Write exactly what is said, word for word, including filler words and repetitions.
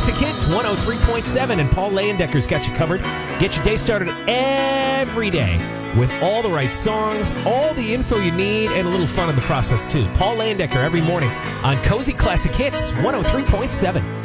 Classic Hits one oh three point seven, and Paul Leyendeker's got you covered. Get your day started every day with all the right songs, all the info you need, and a little fun in the process, too. Paul Leyendeker every morning on Cozy Classic Hits one oh three point seven.